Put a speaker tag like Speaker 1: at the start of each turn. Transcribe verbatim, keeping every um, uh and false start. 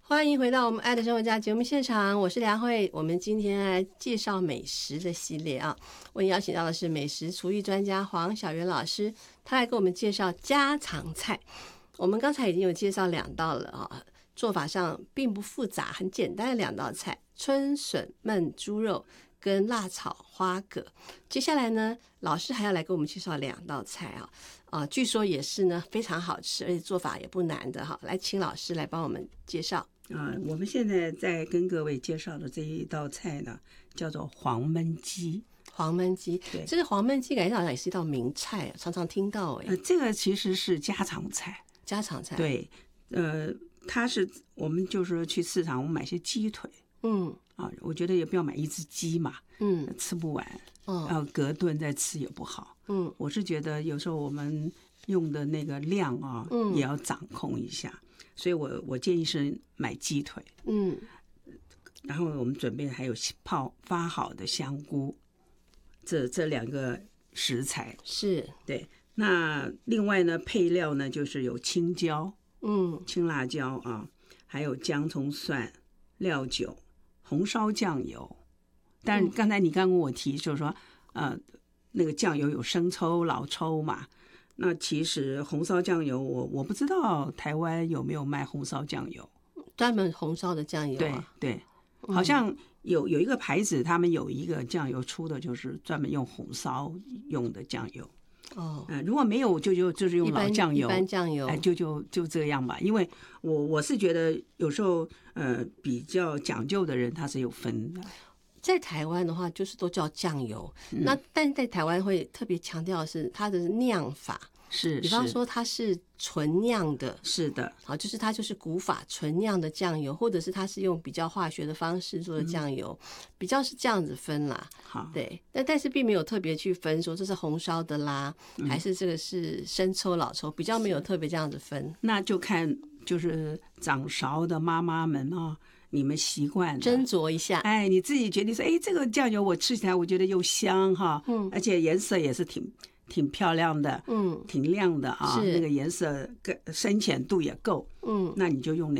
Speaker 1: 欢迎回到我们爱的生活家节目现场，我是梁慧。我们今天来介绍美食的系列啊，我邀请到的是美食厨艺专家黄小媛老师，他来给我们介绍家常菜。我们刚才已经有介绍两道了啊，做法上并不复杂，很简单的两道菜：春笋焖猪肉跟辣炒花蛤。接下来呢，老师还要来给我们介绍两道菜啊，啊，据说也是呢非常好吃，而且做法也不难的哈。来，请老师来帮我们介绍。
Speaker 2: 啊，我们现在在跟各位介绍的这一道菜呢，叫做黄焖鸡。
Speaker 1: 黄焖鸡，这个黄焖鸡感觉好像也是一道名菜，常常听到哎、
Speaker 2: 呃。这个其实是家常菜，
Speaker 1: 家常菜。
Speaker 2: 对，呃，它是我们就是去市场，我们买些鸡腿，
Speaker 1: 嗯
Speaker 2: 啊，我觉得也不要买一只鸡嘛，
Speaker 1: 嗯，
Speaker 2: 吃不完，
Speaker 1: 哦，
Speaker 2: 然后隔顿再吃也不好。
Speaker 1: 嗯，
Speaker 2: 我是觉得有时候我们用的那个量啊，
Speaker 1: 嗯，
Speaker 2: 也要掌控一下。所以我我建议是买鸡腿，
Speaker 1: 嗯，
Speaker 2: 然后我们准备还有泡发好的香菇，这这两个食材
Speaker 1: 是
Speaker 2: 对。那另外呢，配料呢就是有青椒，
Speaker 1: 嗯，
Speaker 2: 青辣椒啊，还有姜葱蒜、料酒、红烧酱油。但刚才你刚跟我提，就是说，呃，那个酱油有生抽、老抽嘛。那其实红烧酱油我，我我不知道台湾有没有卖红烧酱油，
Speaker 1: 专门红烧的酱油、啊。
Speaker 2: 对对，好像有有一个牌子，他们有一个酱油出的，就是专门用红烧用的酱油。
Speaker 1: 哦，
Speaker 2: 呃，如果没有就就就是用老酱油，
Speaker 1: 一般酱油，
Speaker 2: 哎、呃，就就就这样吧。因为我我是觉得有时候呃比较讲究的人他是有分的。
Speaker 1: 在台湾的话，就是都叫酱油，
Speaker 2: 嗯、
Speaker 1: 那但是在台湾会特别强调的是它的酿法，
Speaker 2: 是，
Speaker 1: 比方说它是纯酿的，
Speaker 2: 是的，
Speaker 1: 好，就是它就是古法纯酿的酱油，或者是它是用比较化学的方式做的酱油，嗯、比较是这样子分啦。
Speaker 2: 好，
Speaker 1: 对，但但是并没有特别去分说这是红烧的啦，嗯、还是这个是生抽老抽，比较没有特别这样子分。
Speaker 2: 那就看就是掌勺的妈妈们啊。你们习惯
Speaker 1: 斟酌一下，
Speaker 2: 哎，你自己决定说，哎，这个酱油我吃起来我觉得又香哈，
Speaker 1: 嗯，
Speaker 2: 而且颜色也是挺挺漂亮的，
Speaker 1: 嗯，
Speaker 2: 挺亮的啊，那个颜色深浅度也够，
Speaker 1: 嗯，
Speaker 2: 那你就用哪